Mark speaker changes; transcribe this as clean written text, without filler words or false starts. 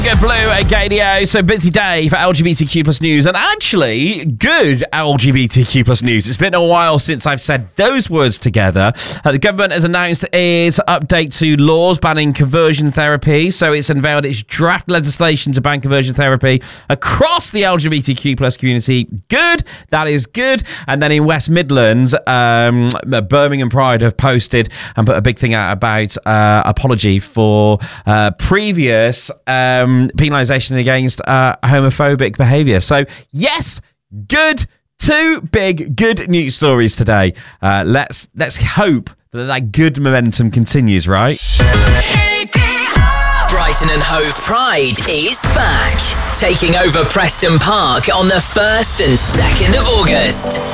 Speaker 1: Good Blue at KDO. So busy day for LGBTQ plus news, and actually good LGBTQ plus news. It's been a while since I've said those words together. The government has announced its update to laws banning conversion therapy. So it's unveiled its draft legislation to ban conversion therapy across the LGBTQ plus community. Good. That is good. And then in West Midlands, Birmingham Pride have posted and put a big thing out about apology for previous penalisation against homophobic behaviour. So, yes, good. Two big good news stories today. Let's hope that good momentum continues, right?
Speaker 2: Brighton and Hove Pride is back, taking over Preston Park on the 1st and 2nd of August.